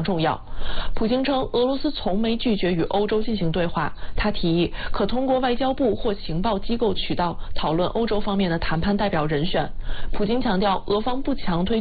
重要。普京称，俄罗斯从没拒绝与欧洲进行对话，他提议可通过外交部或情报机构渠道讨论欧洲方面的谈判代表人选。普京强调，俄方不强推